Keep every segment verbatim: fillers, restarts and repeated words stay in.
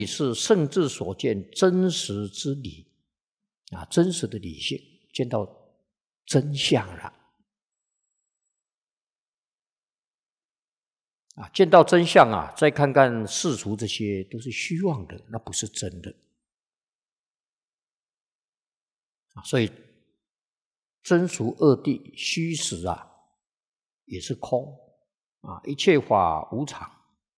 是圣智所见真实之理啊，真实的理性，见到真相了啊，见到真相啊，再看看世俗这些都是虚妄的，那不是真的啊，所以真俗二谛虚实啊，也是空啊，一切法无常。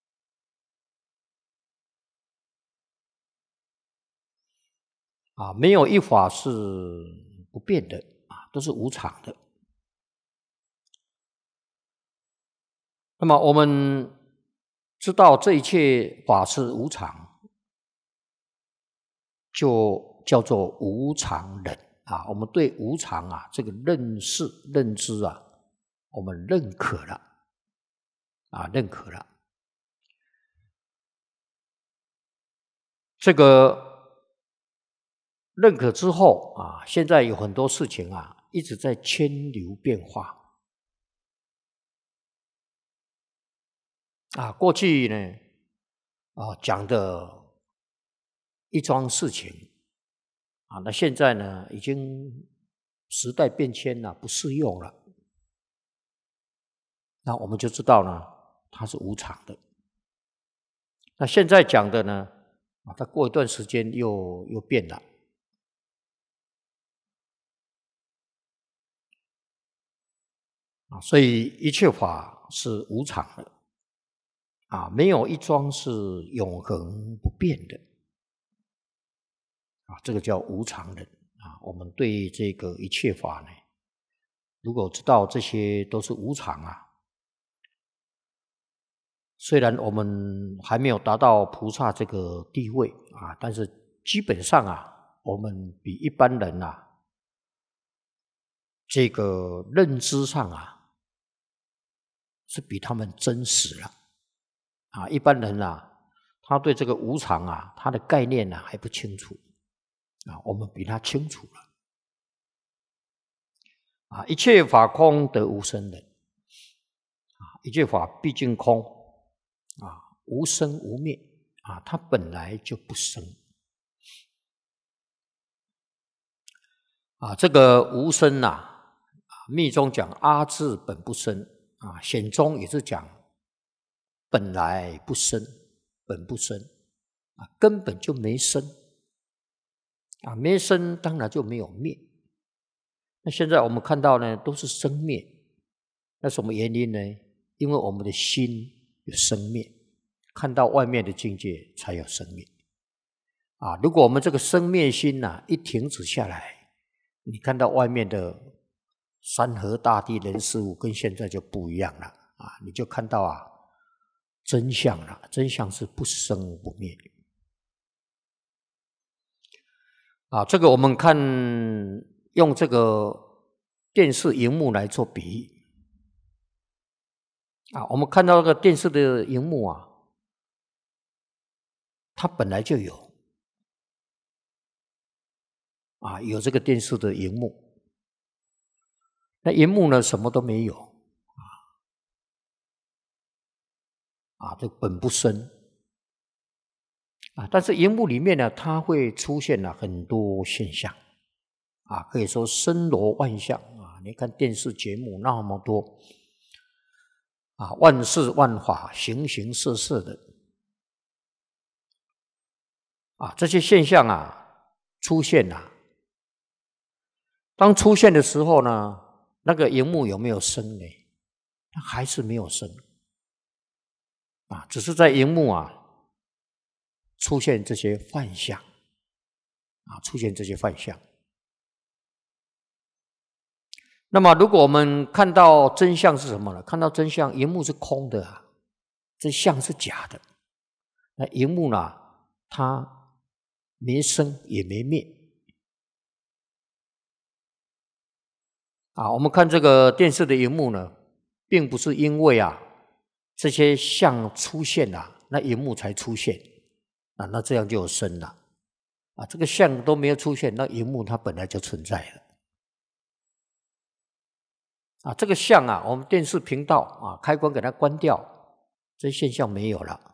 啊，没有一法是不变的啊，都是无常的。那么我们知道这一切法是无常，就叫做无常忍啊。我们对无常啊这个认识认知啊，我们认可了啊，认可了。这个认可之后啊，现在有很多事情啊，一直在迁流变化啊。过去呢，啊讲的一桩事情啊，那现在呢，已经时代变迁了，不适用了。那我们就知道呢，它是无常的。那现在讲的呢，啊，它过一段时间又又变了。啊，所以一切法是无常的啊，没有一桩是永恒不变的啊，这个叫无常人啊。我们对这个一切法呢，如果知道这些都是无常啊，虽然我们还没有达到菩萨这个地位啊，但是基本上啊，我们比一般人啊，这个认知上啊，是比他们真实了啊！一般人啊，他对这个无常啊，他的概念啊还不清楚啊，我们比他清楚了啊！一切法空得无生忍啊，一切法毕竟空啊，无生无灭啊，它本来就不生啊。这个无生啊，密宗讲阿字本不生啊，显宗也是讲本来不生，本不生啊，根本就没生啊，没生当然就没有灭。那现在我们看到呢，都是生灭，那什么原因呢？因为我们的心有生灭，看到外面的境界才有生灭啊。如果我们这个生灭心呐、啊、一停止下来，你看到外面的山河大地人事物跟现在就不一样了啊，你就看到啊真相了，真相是不生不灭啊。这个我们看用这个电视荧幕来做比喻啊，我们看到那个电视的荧幕啊，它本来就有啊，有这个电视的荧幕，那荧幕呢什么都没有啊，这本不生啊，但是荧幕里面呢，它会出现了很多现象啊，可以说森罗万象啊。你看电视节目那么多啊，万事万法，形形色色的啊，这些现象啊出现了。当出现的时候呢，那个荧幕有没有生呢？它还是没有生啊，只是在荧幕啊出现这些幻象啊，出现这些幻象。那么如果我们看到真相是什么呢？看到真相，荧幕是空的啊，这相是假的。那荧幕呢，它没生也没灭啊。我们看这个电视的荧幕呢，并不是因为啊这些相出现了，那荧幕才出现啊，那这样就有生了啊。这个相都没有出现，那荧幕它本来就存在了啊。这个相啊，我们电视频道啊，开关给它关掉，这些现象没有了